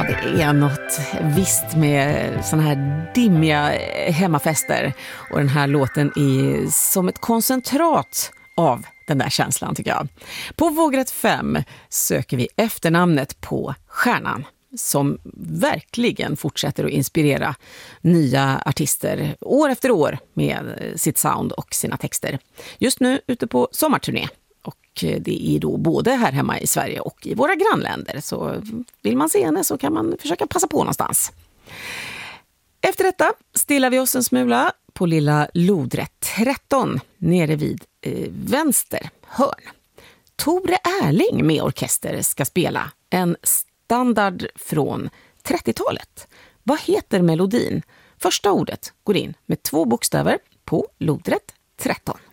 det är något visst med såna här dimmiga hemmafester. Och den här låten är som ett koncentrat av den där känslan, tycker jag. På Vågrätt 5 söker vi efternamnet på stjärnan som verkligen fortsätter att inspirera nya artister år efter år med sitt sound och sina texter. Just nu ute på sommarturné. Och det är då både här hemma i Sverige och i våra grannländer. Så vill man se henne så kan man försöka passa på någonstans. Efter detta stillar vi oss en smula på lilla lodrätt 13 nere vid vänster hörn. Tore Erling med orkester ska spela en standard från 30-talet. Vad heter melodin? Första ordet går in med 2 bokstäver på lodrätt 13.